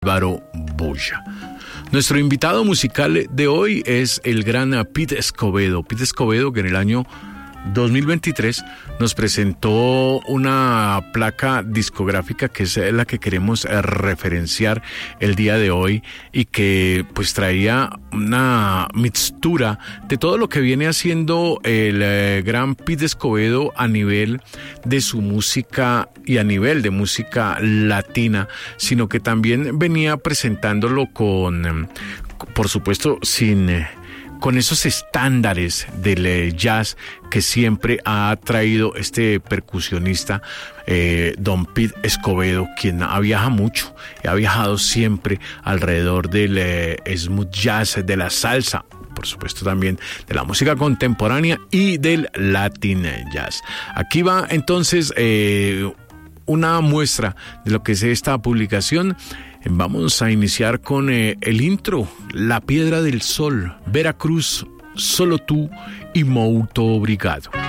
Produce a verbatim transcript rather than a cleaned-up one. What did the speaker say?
Álvaro Boya. Nuestro invitado musical de hoy es el gran Pete Escovedo. Pete Escovedo, que en el año dos mil veintitrés nos presentó una placa discográfica que es la que queremos referenciar el día de hoy y que pues traía una mixtura de todo lo que viene haciendo el eh, gran Pete Escovedo a nivel de su música y a nivel de música latina, sino que también venía presentándolo con, por supuesto, sin... Eh, con esos estándares del jazz que siempre ha traído este percusionista, eh, don Pete Escovedo, quien ha viajado mucho, ha viajado siempre alrededor del eh, smooth jazz, de la salsa, por supuesto también de la música contemporánea y del Latin jazz. Aquí va entonces eh, una muestra de lo que es esta publicación. Vamos a iniciar con eh, el intro, La Piedra del Sol, Veracruz, Solo Tú y Mouto Obrigado.